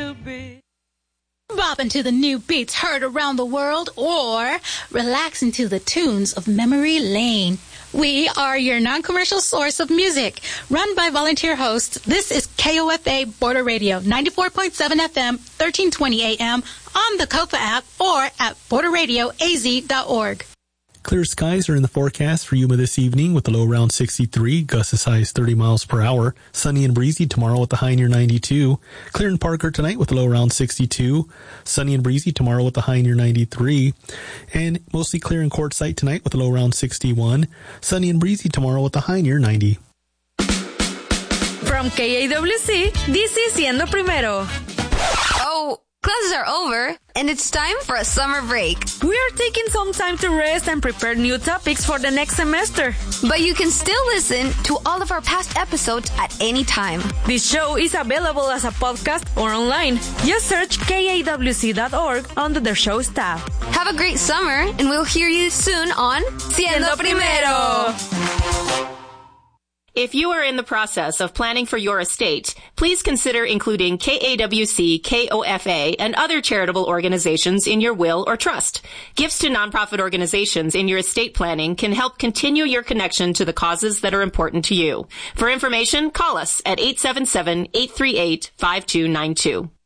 Bopping to the new beats heard around the world, or relaxing to the tunes of memory lane. We are your non-commercial source of music. Run by volunteer hosts, this is KOFA Border Radio, 94.7 FM, 1320 AM, on the KOFA app, or at borderradioaz.org. Clear skies are in the forecast for Yuma this evening with a low around 63, gusts as high as 30 miles per hour. Sunny and breezy tomorrow with a high near 92. Clear in Parker tonight with a low around 62. Sunny and breezy tomorrow with a high near 93. And mostly clear in Quartzsite tonight with a low around 61. Sunny and breezy tomorrow with a high near 90. From KAWC, this is Siendo Primero. Oh, classes are over, and it's time for a summer break. We are taking some time to rest and prepare new topics for the next semester. But you can still listen to all of our past episodes at any time. This show is available as a podcast or online. Just search KAWC.org under the show's tab. Have a great summer, and we'll hear you soon on Siendo Primero. If you are in the process of planning for your estate, please consider including KAWC, KOFA, and other charitable organizations in your will or trust. Gifts to nonprofit organizations in your estate planning can help continue your connection to the causes that are important to you. For information, call us at 877-838-5292.